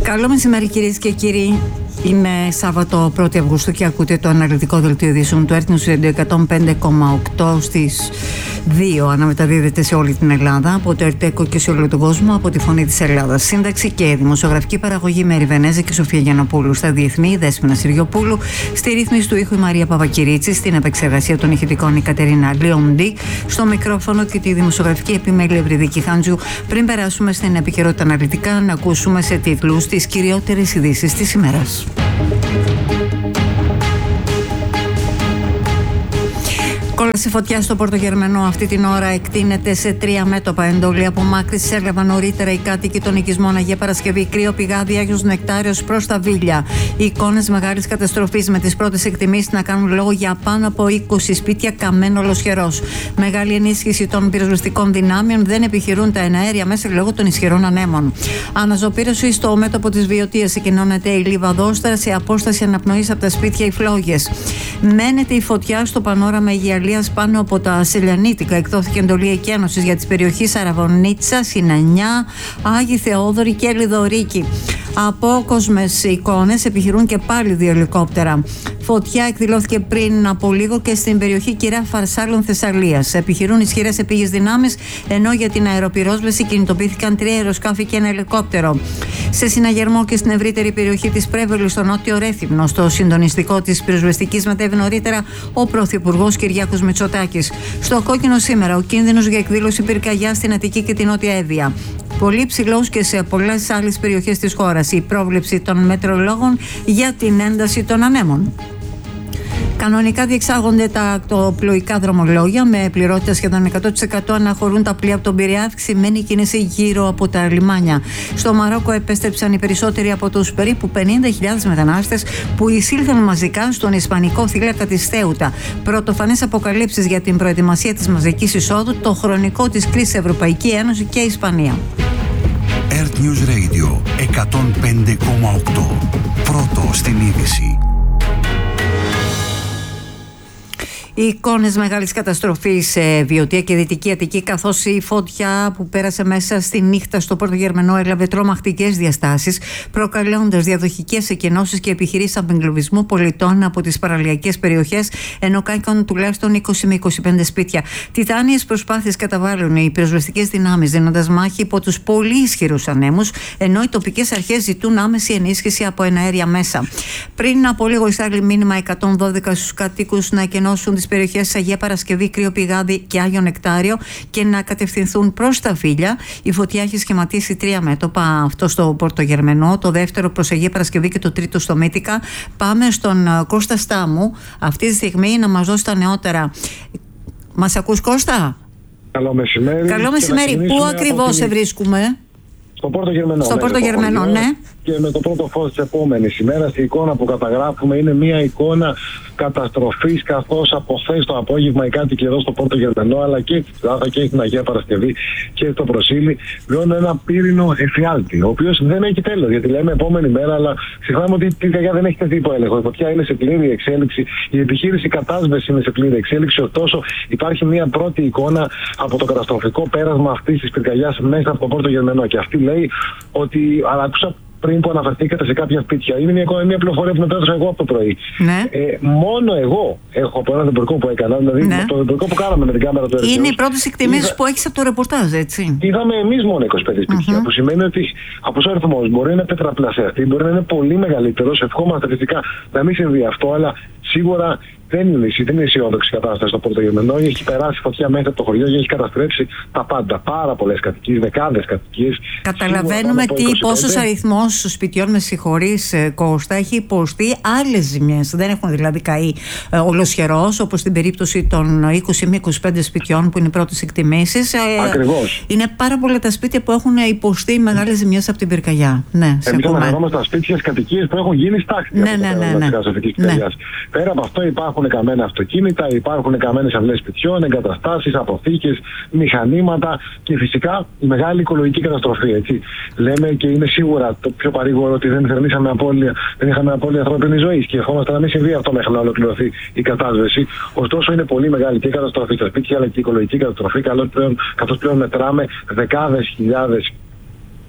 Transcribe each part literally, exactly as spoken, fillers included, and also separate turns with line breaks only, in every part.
Καλό μεσημέρι κυρίες και κύριοι. Είναι Σάββατο πρώτη Αυγούστου και ακούτε το αναλυτικό δελτίο ειδήσεων του Earth News Radio εκατόν πέντε κόμμα οκτώ στις δύο. Αναμεταδίδεται σε όλη την Ελλάδα από το ΕΡΤΕΚΟ και σε όλο τον κόσμο από τη Φωνή της Ελλάδας. Σύνταξη και δημοσιογραφική παραγωγή Μέρη Βενέζη και Σοφία Γιαννοπούλου. Στα διεθνή Δέσποινα Συριοπούλου. Στη ρύθμιση του ήχου η Μαρία Παπακυρίτση. Στην επεξεργασία των ηχητικών η Κατερίνα Λιοντή. Στο μικρόφωνο και τη δημοσιογραφική επιμέλεια Ευρυδίκη Χάντζου. Πριν περάσουμε στην επικαιρότητα αναλυτικά, να ακούσουμε σε τίτλους τις κυριότερες ειδήσεις της ημέρας. Κόλαση φωτιά στο Πορτογερμενό αυτή την ώρα εκτείνεται σε τρία μέτωπα. Εντολή απομάκρυνση έλαβαν νωρίτερα οι κάτοικοι των οικισμών Αγία Παρασκευή, Κρύο Πηγάδι, Άγιος Νεκτάριος προς τα Βίλια. Οι εικόνες μεγάλης καταστροφής με τις πρώτες εκτιμήσεις να κάνουν λόγο για πάνω από είκοσι σπίτια καμένο ολοσχερός. Μεγάλη ενίσχυση των πυροσβεστικών δυνάμεων, δεν επιχειρούν τα εναέρια μέσα λόγω των ισχυρών ανέμων. Αναζωπήρωση στο μέτωπο της Βιωτίας, εκκοινώνεται η Λιβαδόστρα σε απόσταση αναπνοής από τα σπίτια οι φλόγες. Μένεται η φωτιά στο πανόραμα Αιγιαλίας πάνω από τα Σελιανίτικα. Εκδόθηκε εντολή εκένωσης για τις περιοχές Αραβωνίτσα, Σινανιά, Άγιοι Θεόδωροι και Λιδωρίκη. Απόκοσμες εικόνες επιχειρούν και πάλι δύο ελικόπτερα. Φωτιά εκδηλώθηκε πριν από λίγο και στην περιοχή Κυρά Φαρσάλων Θεσσαλίας. Επιχειρούν ισχυρές επίγειες δυνάμεις, ενώ για την αεροπυρόσβεση κινητοποιήθηκαν τρία αεροσκάφη και ένα ελικόπτερο. Σε συναγερμό και στην ευρύτερη περιοχή της Πρέβολης, στο νότιο Ρέθυμνο, στο συντονιστικό της πυροσβεστικής μετέβη νωρίτερα ο Πρωθυπουργός Κυριάκος Μητσοτάκης. Στο κόκκινο σήμερα ο κίνδυνος για εκδήλωση πυρκαγιά στην Αττική και την Νότια Εύβοια. Πολύ ψηλός και σε πολλές άλλες περιοχές της χώρας. Η πρόβλεψη των μετεωρολόγων για την ένταση των ανέμων. Κανονικά διεξάγονται τα ακτοπλοϊκά δρομολόγια με πληρότητα σχεδόν εκατό τοις εκατό αναχωρούν τα πλοία από τον Πειραιά, αυξημένη κίνηση γύρω από τα λιμάνια. Στο Μαρόκο επέστρεψαν οι περισσότεροι από τους περίπου πενήντα χιλιάδες μετανάστες που εισήλθαν μαζικά στον Ισπανικό θύλακα της Θέουτα. Πρωτοφανές αποκαλύψεις για την προετοιμασία της μαζικής εισόδου, το χρονικό της κρίσης Ευρωπαϊκή Ένωση και Ισπανία.
Earth News Radio εκατόν πέντε κόμμα οκτώ. Πρώτο στην είδηση.
Οι εικόνες μεγάλης καταστροφής σε Βιωτία και Δυτική Αττική, καθώς η φωτιά που πέρασε μέσα στη νύχτα στο Πορτογερμενό έλαβε τρομακτικές διαστάσεις, προκαλώντας διαδοχικές εκενώσεις και επιχειρήσεις απεγκλωβισμού πολιτών από τις παραλιακές περιοχές, ενώ κάηκαν τουλάχιστον είκοσι με είκοσι πέντε σπίτια. Τιτάνιες προσπάθειες καταβάλουν οι πυροσβεστικές δυνάμεις, δίνοντας μάχη υπό τους πολύ ισχυρούς ανέμους, ενώ οι τοπικές αρχές ζητούν άμεση ενίσχυση από εναέρια μέσα. Πριν από λίγο εισάγει μήνυμα εκατόν δώδεκα στους κατοίκους να εκενώσουν τις περιοχές Αγία Παρασκευή, Κρύο Πηγάδι και Άγιο Νεκτάριο και να κατευθυνθούν προς τα Βίλια. Η φωτιά έχει σχηματίσει τρία μέτωπα, αυτό στο Πορτογερμενό, το δεύτερο προς Αγία Παρασκευή και το τρίτο στο Μύτικα. Πάμε στον Κώστα Στάμου αυτή τη στιγμή να μας δώσει τα νεότερα. Μας ακούς, Κώστα?
Καλό μεσημέρι.
Καλό μεσημέρι. Πού ακριβώς σε βρίσκουμε?
Στο Πορτογερμενό.
Στο Πορτογερμενό, ναι.
Και με το πρώτο φως της επόμενης ημέρας η εικόνα που καταγράφουμε είναι μια εικόνα καταστροφής, καθώς από χθες το απόγευμα οι κάτοικοι εδώ στο Πορτογερμενό αλλά και στη Στράθα και στην Αγία Παρασκευή και στο Προσήλι βιώνουν ένα πύρινο εφιάλτη, ο οποίος δεν έχει τέλος. Γιατί λέμε επόμενη μέρα, αλλά ξεχνάμε ότι η πυρκαγιά δεν έχει τεθεί υπό έλεγχο. Η φωτιά είναι σε πλήρη εξέλιξη, η επιχείρηση κατάσβεση είναι σε πλήρη εξέλιξη. Ωστόσο, υπάρχει μια πρώτη εικόνα από το καταστροφικό πέρασμα αυτής της πυρκαγιάς μέσα από το Πορτογερμενό. Και αυτή λέει ότι, αλλά άκουσα πριν που αναφερθήκατε σε κάποια σπίτια, είναι μια, μια πληροφορία που μετέδωσα εγώ από το πρωί.
Ναι.
Ε, μόνο εγώ έχω από ένα δεμπορικό που έκανα, δηλαδή ναι. το δεμπορικό που κάναμε με την κάμερα του Ερτέου.
Είναι οι πρώτες εκτιμήσεις Είδα... που έχεις από το ρεπορτάζ, έτσι.
Είδαμε εμείς μόνο είκοσι πέντε σπίτια, mm-hmm. που σημαίνει ότι από ο αριθμός μπορεί να είναι τετραπλασιαστή, μπορεί να είναι πολύ μεγαλύτερος. Ευχόμαστε φυσικά να μην συμβεί αυτό, αλλά σίγουρα δεν είναι, δεν είναι αισιόδοξη κατάσταση στο Πορτογερμενό. Έχει περάσει φωτιά μέσα από το χωριό και έχει καταστρέψει τα πάντα. Πάρα πολλές κατοικίες, δεκάδες κατοικίες.
Καταλαβαίνουμε τι, πόσος αριθμός σπιτιών, με συγχωρείς Κώστα, έχει υποστεί άλλες ζημιές. Δεν έχουν δηλαδή καεί ε, ολοσχερός, όπως στην περίπτωση των είκοσι με είκοσι πέντε σπιτιών που είναι οι πρώτες εκτιμήσεις. Ε,
Ακριβώς.
Είναι πάρα πολλά τα σπίτια που έχουν υποστεί μεγάλες ζημιές από την πυρκαγιά. Ναι,
εμείς αναφερόμαστε στα σπίτια, στις κατοικίες που έχουν γίνει στάχτη.
Ναι, ναι, ναι, ναι, ναι.
ναι. Πέρα από αυτό υπάρχουν καμένα αυτοκίνητα, υπάρχουν καμένες αυλές σπιτιών, εγκαταστάσεις, αποθήκες, μηχανήματα και φυσικά η μεγάλη οικολογική καταστροφή. Έτσι. Λέμε και είναι σίγουρα το πιο παρήγορο ότι δεν θερμίσαμε απώλεια, δεν είχαμε απώλεια ανθρώπινης ζωής και ευχόμαστε να μην συμβεί αυτό μέχρι να ολοκληρωθεί η κατάσβεση. Ωστόσο, είναι πολύ μεγάλη και η καταστροφή στα σπίτια αλλά και η οικολογική καταστροφή, καθώς πλέον μετράμε δεκάδες χιλιάδες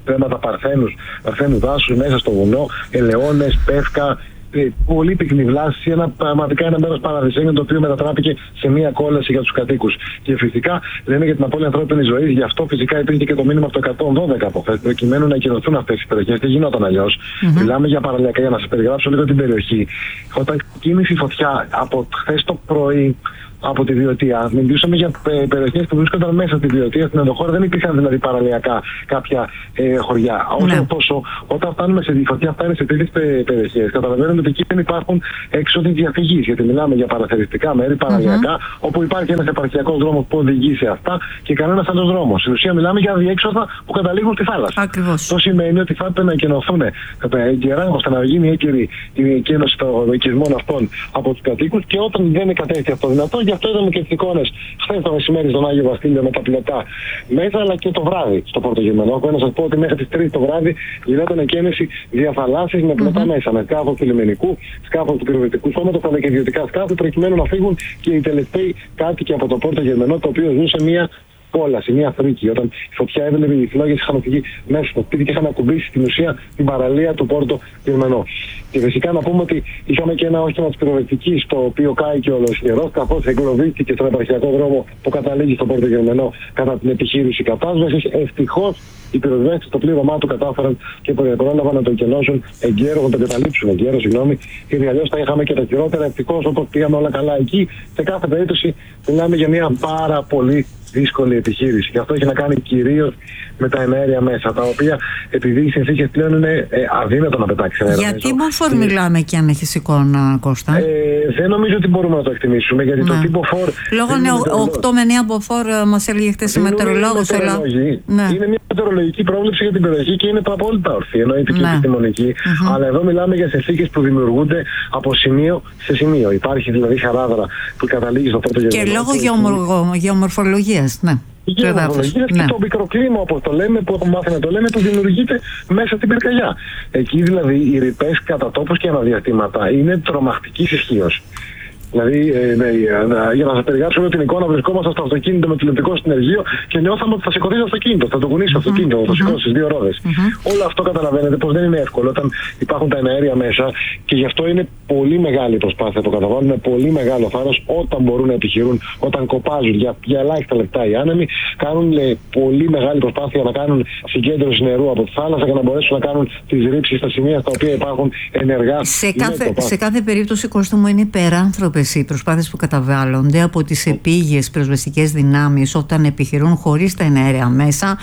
θέματα παρθένους, παρθένου δάσους μέσα στο βουνό, ελαιώνες, πεύκα. Πολύ πυκνή βλάση, ένα, πραγματικά ένα μέρος παραδεισένιο το οποίο μετατράπηκε σε μια κόλαση για τους κατοίκους. Και φυσικά λένε για την απώλεια ανθρώπινης ζωής, γι' αυτό φυσικά υπήρχε και το μήνυμα από το εκατόν δώδεκα από χθες, προκειμένου να ακυρωθούν αυτές οι περιοχές. Δεν γινόταν αλλιώς. Mm-hmm. Μιλάμε για παραλιακά, για να σας περιγράψω λίγο την περιοχή. Όταν κίνησε η φωτιά από χθες το πρωί, από τη Βιωτία. Μιλούσαμε για περιοχές που βρίσκονταν μέσα στη Βιωτία, στην ενδοχώρα. Δεν υπήρχαν δηλαδή παραλιακά κάποια ε, χωριά. Ναι. Ωστόσο, όταν φτάνουμε σε φωτιά, φτάνει σε τέτοιες περιοχές, καταλαβαίνουμε ότι εκεί δεν υπάρχουν έξοδοι διαφυγής. Γιατί μιλάμε για παραθεριστικά μέρη, παραλιακά, mm-hmm. όπου υπάρχει ένας επαρχιακός δρόμος που οδηγεί σε αυτά και κανένας άλλος δρόμος. Στην ουσία, μιλάμε για διέξοδα που καταλήγουν στη θάλασσα.
Ακριβώς.
Αυτό σημαίνει ότι θα έπρεπε να εκενωθούν έγκαιρα ώστε να γίνει έγκαιρη η εκένωση των οικισμών αυτών από τους κατοίκους και όταν δεν κατέστη αυτό δυνατό. Γι' αυτό είδαμε και τις εικόνες χθες το μεσημέρι στον Άγιο Βασίλειο με τα πλωτά μέσα, αλλά και το βράδυ στο Πόρτο Γερμανό. Έχω να σας πω ότι μέχρι τις τρεις το βράδυ γινόταν εκκίνηση διαφαλάσσης με πλωτά mm-hmm. μέσα, με σκάφος του λιμενικού, σκάφος του πυροβολικού σώματος, αλλά και ιδιωτικά σκάφη, προκειμένου να φύγουν και οι τελευταίοι κάτοικοι από το Πόρτο Γερμανό, το οποίο ζούσε μια κόλαση, μια φρίκη. Όταν η φωτιά έβλεπε, οι φλόγες είχαν φυγεί μέσα στο σπίτι και είχαν ακουμπήσει στην ουσία την παραλία του Πόρτο Γερμανό. Και φυσικά να πούμε ότι είχαμε και ένα όχημα της πυροβολικής, το οποίο κάηκε ολοσχερός, καθώς εγκλωβίστηκε στον επαρχιακό δρόμο που καταλήγει στο Πόρτο Γερμανό κατά την επιχείρηση κατάσβεσης. Ευτυχώς οι πυροσβέστες στο πλήρωμά του κατάφεραν και πρόλαβαν να το εκενώσουν εγκαίρως, να το καταλήψουν εγκαίρως, συγγνώμη. Γιατί αλλιώς θα είχαμε και τα χειρότερα. Ευτυχώς, όπως πήγαμε όλα καλά εκεί, σε κάθε περίπτωση μιλάμε για μια πάρα πολύ δύσκολη επιχείρηση. Και αυτό έχει να κάνει κυρίως με τα εναέρια μέσα, τα οποία επειδή οι συνθήκες πλέον είναι ε, αδύνατο να πετάξει αέρα.
Γιατί μποφόρ μιλάμε και αν έχεις εικόνα, Κώστα?
Ε, δεν νομίζω ότι μπορούμε να το εκτιμήσουμε, γιατί ναι. το τύπο φορ.
Λόγω είναι οκτώ με εννέα μποφόρ, μας έλεγε χθες η μετεωρολόγος.
Ναι. Είναι μια μετεωρολογική πρόβλεψη για την περιοχή και είναι απόλυτα ορθή, εννοείται και ναι. επιστημονική. Mm-hmm. Αλλά εδώ μιλάμε για συνθήκες που δημιουργούνται από σημείο σε σημείο. Υπάρχει δηλαδή χαράδρα που καταλήγει στο Πόρτο Γερμανό.
Και λόγω γεωμορφολογίας, ναι.
Η γεωμορφολογία και ναι. το μικροκλίμα, όπως το λέμε, που έχουμε μάθει να το λέμε, που δημιουργείται μέσα στην πυρκαγιά. Εκεί δηλαδή οι ρηπές κατά τόπους και αναδιαστήματα είναι τρομακτικής ισχύως. Δηλαδή, ε, ναι, για να σας περιγράψω την εικόνα, βρισκόμαστε στο αυτοκίνητο με τηλεοπτικό συνεργείο και νιώθαμε ότι θα σηκωθεί το αυτοκίνητο, θα το κουνήσει το αυτοκίνητο, θα το σηκώσει στις δύο ρόδες. Mm-hmm. Όλο αυτό καταλαβαίνετε πως δεν είναι εύκολο όταν υπάρχουν τα εναέρια μέσα και γι' αυτό είναι πολύ μεγάλη προσπάθεια που καταβάλουν, με πολύ μεγάλο θάρρος όταν μπορούν να επιχειρούν, όταν κοπάζουν για, για ελάχιστα λεπτά οι άνεμοι, κάνουν λέει, πολύ μεγάλη προσπάθεια να κάνουν συγκέντρωση νερού από τη θάλασσα για να μπορέσουν να κάνουν τις ρήψεις στα σημεία στα οποία υπάρχουν ενεργά.
Σε κάθε, σε κάθε περίπτωση, Κώστα μου, είναι υπεράνθρωπες οι προσπάθειες που καταβάλλονται από τις επίγειες πυροσβεστικές δυνάμεις όταν επιχειρούν χωρίς τα εναέρια μέσα.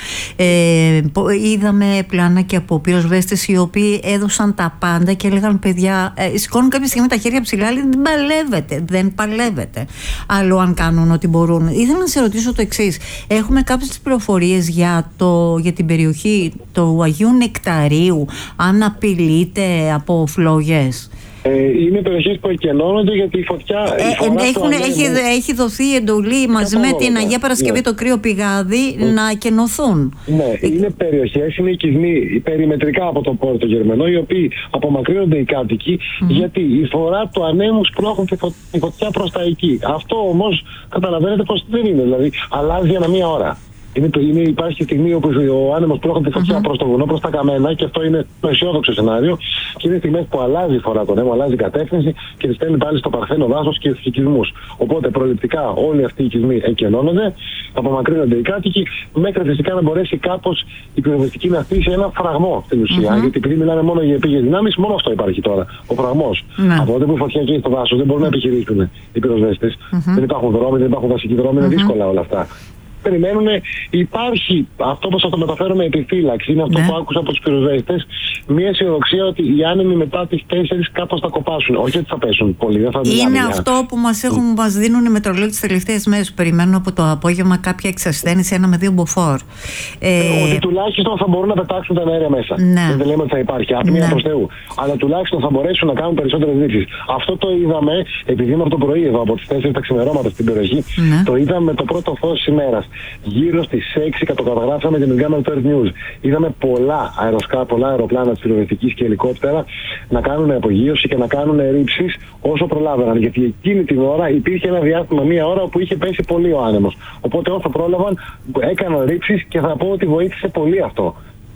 Ε, είδαμε πλάνα και από πυροσβέστες οι οποίοι έδωσαν τα πάντα και έλεγαν παιδιά, ε, σηκώνουν κάποια στιγμή τα χέρια ψηλά, λέει δεν παλεύετε, δεν παλεύετε. Άλλο αν κάνουν ό,τι μπορούν. Ήθελα να σε ρωτήσω το εξής. Έχουμε κάποιες πληροφορίες για, το, για την περιοχή του Αγίου Νεκταρίου, αν απειλείται από φλόγες?
Ε, είναι περιοχές που εκενώνονται γιατί η φωτιά.
Ε, η έχουν, έχει, έχει δοθεί εντολή μαζί με την Αγία Παρασκευή, ναι. το κρύο πηγάδι, mm. να εκενωθούν.
Ναι, ε, είναι περιοχές, είναι οικισμοί περιμετρικά από το Πόρτο Γερμανό, οι οποίοι απομακρύνονται οι κάτοικοι, mm. γιατί η φορά του ανέμου σπρώχνουν τη, φω, τη φωτιά προς τα εκεί. Αυτό όμως καταλαβαίνετε πως δεν είναι, δηλαδή αλλάζει ανά μία ώρα. Είναι, είναι, υπάρχει στιγμή όπου ο άνεμος πρόχνει τη φωτιά mm-hmm. προς το βουνό, προς τα καμένα, και αυτό είναι το αισιόδοξο σενάριο. Και είναι στιγμές που αλλάζει η φορά του ανέμου, αλλάζει η κατεύθυνση και τη στέλνει πάλι στο παρθένο δάσος και στους οικισμούς. Οπότε προληπτικά όλοι αυτοί οι οικισμοί εκενώνονται, απομακρύνονται οι κάτοικοι, μέχρι φυσικά να μπορέσει κάπως η πυροσβεστική να στήσει ένα φραγμό στην ουσία. Mm-hmm. Γιατί επειδή μιλάμε μόνο για επίγειες δυνάμεις, μόνο αυτό υπάρχει τώρα. Ο φραγμός. Mm-hmm. Από τότε που η φωτιά καίει στο δάσος δεν μπορούν να επιχειρήσουν οι πυροσβέστες. Mm-hmm. Δεν υπάρχουν δρόμοι, δεν υπάρχουν βασικοί δρόμοι, mm-hmm. είναι δύσκολα όλα αυτά. Περιμένουν, υπάρχει αυτό που σας το μεταφέρω με επιφύλαξη, είναι αυτό ναι. που άκουσα από τους πυροσβέστες, μια αισιοδοξία ότι οι άνεμοι μετά τις τέσσερις κάπως θα κοπάσουν. Όχι ότι θα πέσουν πολύ, δεν θα
είναι
μιλάμε,
αυτό που μας, έχουν, μας δίνουν οι μετρολόγοι τις τελευταίες μέρες. Περιμένουν από το απόγευμα κάποια εξασθένηση, ένα με δύο μποφόρ.
Ε, ότι τουλάχιστον θα μπορούν να πετάξουν τα αέρια μέσα.
Ναι.
Δεν λέμε ότι θα υπάρχει, άπλυα ναι. προς Θεού. Αλλά τουλάχιστον θα μπορέσουν να κάνουν περισσότερες ρήψεις. Αυτό το είδαμε, επειδή είμαι από το πρωί εδώ, από τις τέσσερις τα ξημερώματα στην περιοχή, ναι. το είδαμε το πρώτο φως της ημέρας. Γύρω στις έξι κατογραφάσαμε την Γκάμα του Earth News. Είδαμε πολλά αεροσκά, πολλά αεροπλάνα της πυροσβεστικής και ελικόπτερα να κάνουν απογείωση και να κάνουν ρήψεις όσο προλάβαιναν. Γιατί εκείνη την ώρα υπήρχε ένα διάστημα, μία ώρα όπου είχε πέσει πολύ ο άνεμος. Οπότε όσο πρόλαβαν έκαναν ρήψεις και θα πω ότι βοήθησε πολύ αυτό.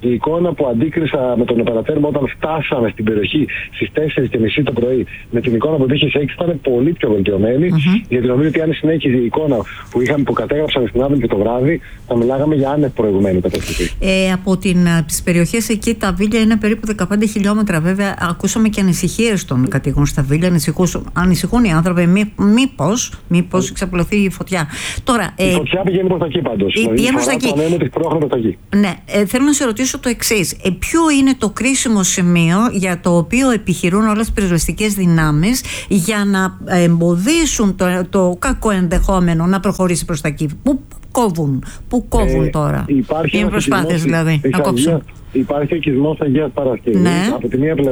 Η εικόνα που αντίκρισα με τον οπερατέρ μου όταν φτάσαμε στην περιοχή στις τέσσερις και μισή το πρωί, με την εικόνα που είχε σε έξι, ήταν πολύ πιο βελτιωμένη. Mm-hmm. Γιατί νομίζω ότι αν συνέχιζε η εικόνα που, είχαμε, που κατέγραψαμε στην Άδων και το βράδυ, θα μιλάγαμε για άνευ προηγουμένη καταστροφή.
Ε, από τις περιοχές εκεί, τα Βίλια είναι περίπου δεκαπέντε χιλιόμετρα. Βέβαια, ακούσαμε και ανησυχίες των κατοίκων στα Βίλια. Ανησυχούν οι άνθρωποι, μή, μήπως, μήπως εξαπλωθεί η φωτιά. Τώρα,
η ε, φωτιά πηγαίνει προς τα εκεί πάντως.
Πηγαίνει προς τα εκεί. Ναι, ε, θέλω να σε ρωτήσω το εξής. Ε, ποιο είναι το κρίσιμο σημείο για το οποίο επιχειρούν όλες τις πυροσβεστικές δυνάμεις για να εμποδίσουν το, το κακό ενδεχόμενο να προχωρήσει προς τα εκεί? Πού κόβουν, πού κόβουν ε, τώρα?
Υπάρχει
είναι προσπάθειες δηλαδή να κόψουν.
Υπάρχει ο οικισμός Αγίας Παρασκευής.
Ναι.
Από τη μία